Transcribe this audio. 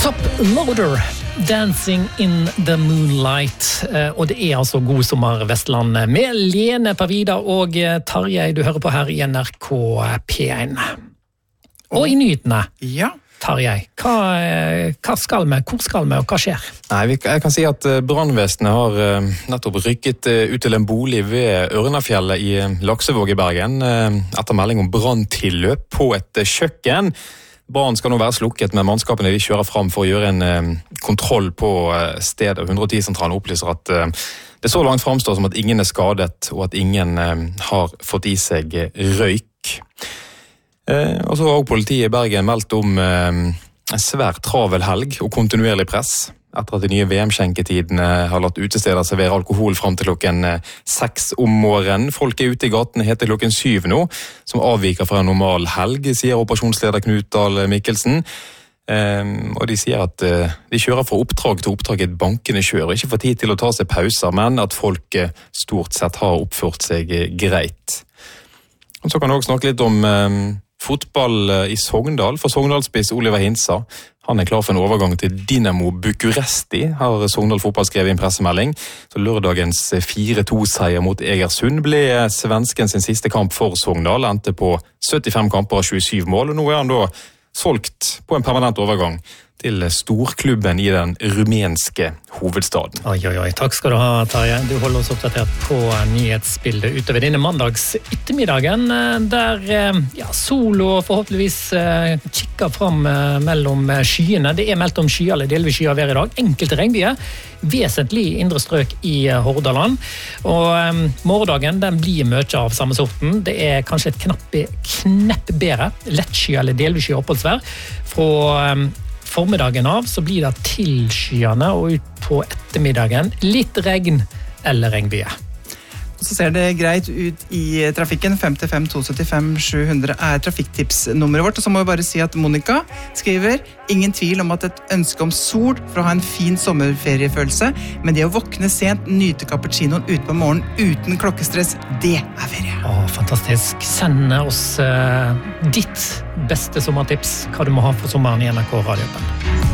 Top Loader, Dancing in the Moonlight. Og det altså God sommer Vestland med Lene Pavida og Tarjei, du hører på her i NRK P1. Og i nyhetene. Ja. Tarjei, hva skal vi, hvor skal vi, og hva skjer? Nei, jeg kan si at brannvesenet har nettopp rykket ut til en bolig ved Ørnafjellet i Laksevåg i Bergen etter melding om branntilløp på et kjøkken. Brannen skal nå være slukket, men mannskapene de kjører frem for å gjøre en kontroll på stedet. 110-sentralen opplyser at det så langt fremstår som at ingen er skadet, og at ingen har fått i seg røyk. Og så har også politiet i Bergen meldt om en svært travel helg og kontinuerlig press, etter at de nye VM-skjenketidene har latt utesteder servere alkohol frem til klokken 6 om morgenen. Folk er ute i gatene helt til klokken 7 nå, som avviker fra en normal helg, sier operasjonsleder Knut Dahl Mikkelsen. Og de sier at de kjører fra oppdrag til oppdrag, et bankende kjør, og ikke får tid til å ta seg pauser, men at folk stort sett har oppført seg greit. Og så kan vi også snakke litt om fotball i Sogndal, for Sogndalspiss Oliver Hinsa. Han er klar for en overgang til Dinamo Bucuresti, har Sogndal fotball skrevet i en pressemelding. Så lørdagens 4-2-seier mot Egersund ble svensken sin siste kamp for Sogndal, endte på 75 kamper og 27 mål, og nå er han da solgt på en permanent overgang til storklubben i den rumenske hovedstaden. Oi, takk skal du ha, Tarjei. Du holder oss oppdatert på nyhetsbildet utover denne mandags ettermiddagen, der sol og forhåpentligvis kikker frem mellom skyene. Det er meldt om sky eller delvis sky av vær i dag. Enkelte regnbyer, vesentlig indre strøk i Hordaland. Og morgendagen, den blir mye av samme sorten. Det er kanskje et knepp bedre, lettsky eller delvis sky oppholdsvær. Fra formiddagen av så blir det tilskyende, og ut på ettermiddagen litt regn eller regnbyer. Så ser det greit ut i trafikken. 55 275 700 er trafikktipsnummeret vårt. Og så må jeg bare si at Monica skriver: ingen tvil om at et ønske om sol for å ha en fin sommerferiefølelse, men det å våkne sent, nyte cappuccinoen ute på morgenen uten klokkestress, det er ferie. Fantastisk. Send oss ditt beste sommertips, hva du må ha for sommeren i NRK Radioen.